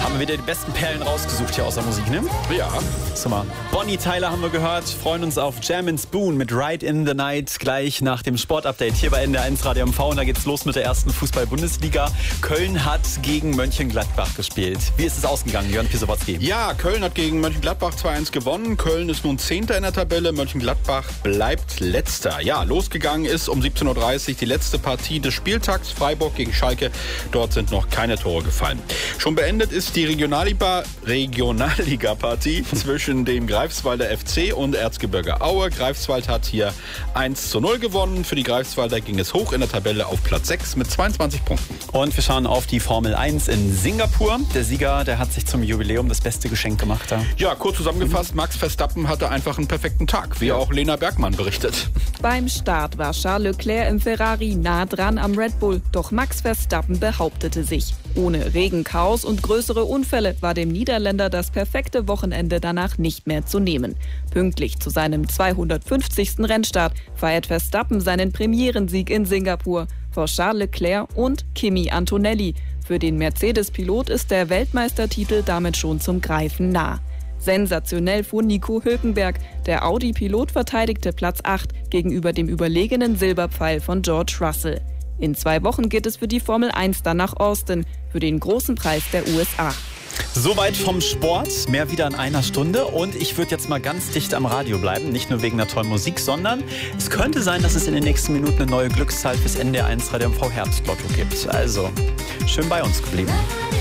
Haben wir wieder die besten Perlen rausgesucht hier aus der Musik, ne? Ja. So mal. Bonnie Tyler haben wir gehört. Freuen uns auf Jam & Spoon mit Ride in the Night gleich nach dem Sportupdate hier bei NDR1 Radio MV. Und da geht's los mit der ersten Fußball-Bundesliga. Köln hat gegen Mönchengladbach gespielt. Wie ist es ausgegangen, Jörn Pisowotzki? Ja, Köln hat gegen Mönchengladbach 2-1 gewonnen. Köln ist nun 10. in der Tabelle. Mönchengladbach bleibt Letzter. Ja, losgegangen ist um 17.30 Uhr die letzte Partie des Spieltags. Freiburg gegen Schalke. Dort sind noch keine Tore gefallen. Schon beendet ist die Regionalliga-Partie zwischen dem Greifswalder FC und Erzgebirge Aue. Greifswald hat hier 1:0 gewonnen. Für die Greifswalder ging es hoch in der Tabelle auf Platz 6 mit 22 Punkten. Und wir schauen auf die Formel 1 in Singapur. Der Sieger, der hat sich zum Jubiläum das beste Geschenk gemacht. Ja, kurz zusammengefasst, Max Verstappen hatte einfach einen perfekten Tag, wie auch Lena Bergmann berichtet. Beim Start war Charles Leclerc im Ferrari nah dran am Red Bull, doch Max Verstappen behauptete sich. Ohne Regenchaos und größere Unfälle war dem Niederländer das perfekte Wochenende danach nicht mehr zu nehmen. Pünktlich zu seinem 250. Rennstart feiert Verstappen seinen Premierensieg in Singapur vor Charles Leclerc und Kimi Antonelli. Für den Mercedes-Pilot ist der Weltmeistertitel damit schon zum Greifen nah. Sensationell fuhr Nico Hülkenberg. Der Audi-Pilot verteidigte Platz 8 gegenüber dem überlegenen Silberpfeil von George Russell. In 2 Wochen geht es für die Formel 1 dann nach Austin, für den großen Preis der USA. Soweit vom Sport, mehr wieder in einer Stunde. Und ich würde jetzt mal ganz dicht am Radio bleiben, nicht nur wegen der tollen Musik, sondern es könnte sein, dass es in den nächsten Minuten eine neue Glückszahl fürs NDR1 Radio MV Herbstlotto gibt. Also, schön bei uns geblieben.